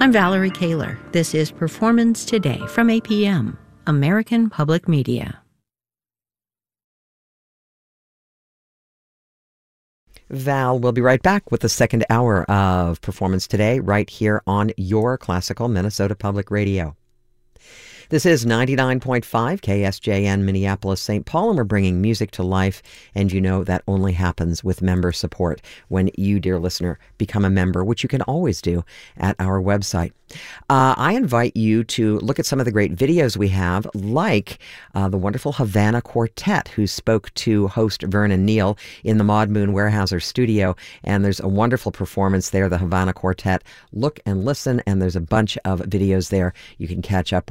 I'm Valerie Kaler. This is Performance Today from APM, American Public Media. Val will be right back with the second hour of Performance Today right here on your classical Minnesota Public Radio. This is 99.5 KSJN Minneapolis, St. Paul, and we're bringing music to life. And you know that only happens with member support when you, dear listener, become a member, which you can always do at our website. I invite you to look at some of the great videos we have, like the wonderful Havana Quartet, who spoke to host Vernon Neal in the Maud Moon Weyerhaeuser studio. And there's a wonderful performance there, the Havana Quartet. Look and listen, and there's a bunch of videos there you can catch up with.